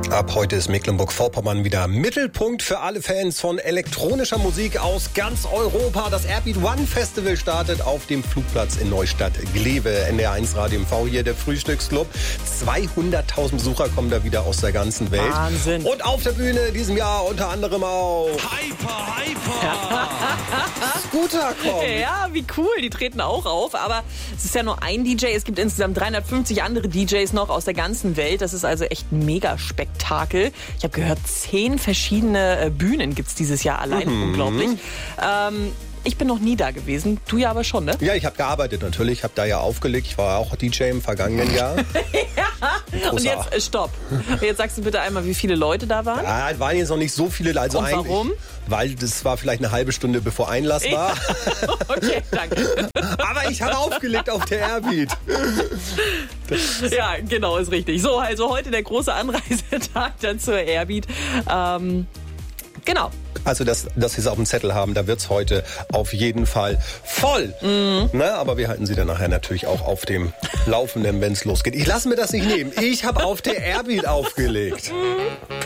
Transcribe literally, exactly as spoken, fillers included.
Ab heute ist Mecklenburg-Vorpommern wieder Mittelpunkt für alle Fans von elektronischer Musik aus ganz Europa. Das Airbeat One Festival startet auf dem Flugplatz in Neustadt-Glewe. N D R eins Radio M V hier, der Frühstücksclub. zweihunderttausend Besucher kommen da wieder aus der ganzen Welt. Wahnsinn. Und auf der Bühne in diesem Jahr unter anderem auch Hyper, Hyper. Scooter kommt. Ja, wie cool, die treten auch auf. Aber es ist ja nur ein D J. Es gibt insgesamt dreihundertfünfzig andere D Js noch aus der ganzen Welt. Das ist also echt mega Spektakel. Ich habe gehört, zehn verschiedene Bühnen gibt es dieses Jahr allein. Mhm. Unglaublich. Ähm, ich bin noch nie da gewesen. Du ja aber schon, ne? Ja, ich habe gearbeitet natürlich. Ich habe da ja aufgelegt. Ich war auch D J im vergangenen Jahr. Ja. Und jetzt, äh, stopp. Jetzt sagst du bitte einmal, wie viele Leute da waren? Ja, es waren jetzt noch nicht so viele. Also Und warum? Weil das war vielleicht eine halbe Stunde bevor Einlass war. Ja. Okay, danke. Aber ich habe aufgelegt auf der Airbeat. Ja, genau, ist richtig. So, also heute der große Anreisetag dann zur Airbeat. Ähm, genau. Also, dass, dass Sie es auf dem Zettel haben, da wird es heute auf jeden Fall voll. Mhm. Na, aber wir halten Sie dann nachher natürlich auch auf dem Laufenden, wenn es losgeht. Ich lasse mir das nicht nehmen. Ich habe auf der Airbeat aufgelegt.